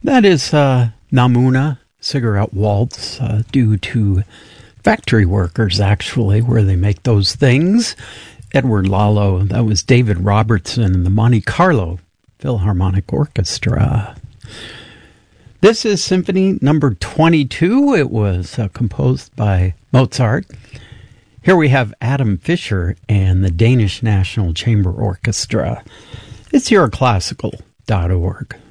That is Namuna Cigarette Waltz, due to factory workers, actually, where they make those things. Edward Lalo, that was David Robertson and the Monte Carlo Philharmonic Orchestra. This is Symphony number 22. It was composed by Mozart. Here we have Adam Fischer and the Danish National Chamber Orchestra. It's yourclassical.org.